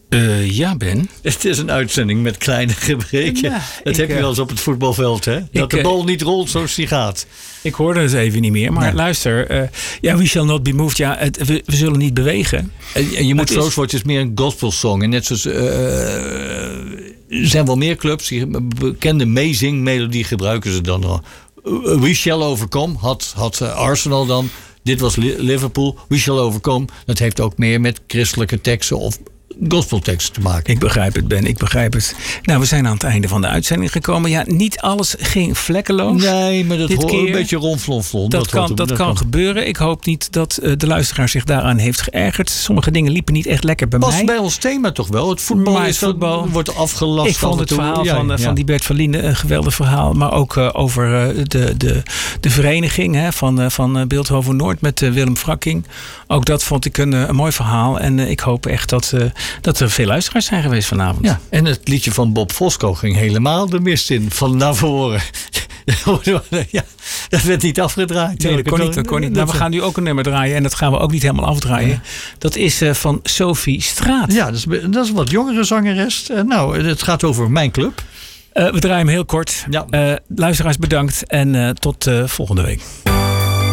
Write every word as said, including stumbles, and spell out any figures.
Uh, ja, Ben. Het is een uitzending met kleine gebreken. Ja, dat ik, heb je wel eens op het voetbalveld, hè? Dat ik, de bal niet rolt zoals die gaat. Ik hoorde het even niet meer. Maar nee. luister, uh, ja, we shall not be moved. Ja, het, we, we zullen niet bewegen. En, en je moet Close Watch is meer een gospelsong. En net zoals uh, er zijn wel meer clubs die bekende meezingmelodie gebruiken ze dan al. Uh, we shall overcome had, had Arsenal dan. Dit was Liverpool. We shall overcome. Dat heeft ook meer met christelijke teksten of gospelteksten te maken. Ik begrijp het, Ben. Ik begrijp het. Nou, we zijn aan het einde van de uitzending gekomen. Ja, niet alles ging vlekkeloos. Nee, maar dat hoort een beetje ronflonflon. Dat, dat, kan, dat, dat kan, kan gebeuren. Ik hoop niet dat uh, de luisteraar zich daaraan heeft geërgerd. Sommige dingen liepen niet echt lekker bij Past mij. bij ons thema toch wel? Het voetbal, maar is voetbal dat, wordt afgelast. Ik vond het verhaal ja, van, ja. van die Bert van Liende een geweldig verhaal. Maar ook uh, over uh, de, de, de vereniging hè, van, uh, van uh, Bilthoven Noord met uh, Willem Frakking. Ook dat vond ik een, een mooi verhaal. En uh, ik hoop echt dat, uh, dat er veel luisteraars zijn geweest vanavond. Ja, en het liedje van Bob Fosco ging helemaal de mist in. Van naar voren. Ja, dat werd niet afgedraaid. Nee, dat kon niet. Dat kon niet. Nou, we gaan nu ook een nummer draaien. En dat gaan we ook niet helemaal afdraaien. Ja. Dat is uh, van Sophie Straat. Ja, dat is, dat is een wat jongere zangeres. Uh, nou, het gaat over Mijn Club. Uh, we draaien hem heel kort. Ja. Uh, luisteraars bedankt. En uh, tot uh, volgende week.